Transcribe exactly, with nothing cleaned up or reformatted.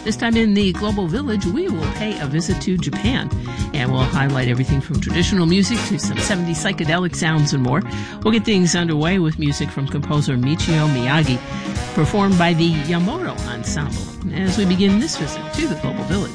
This time in the Global Village, we will pay a visit to Japan, and we'll highlight everything from traditional music to some seventies psychedelic sounds and more. We'll get things underway with music from composer Michio Miyagi, performed by the Yamato Ensemble, as we begin this visit to the Global Village.